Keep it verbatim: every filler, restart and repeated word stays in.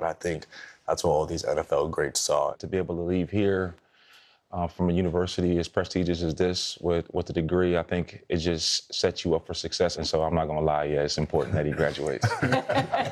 I think that's what all these N F L greats saw. To be able to leave here uh, from a university as prestigious as this with, with a degree, I think it just sets you up for success. And so I'm not going to lie, yeah, it's important that he graduates.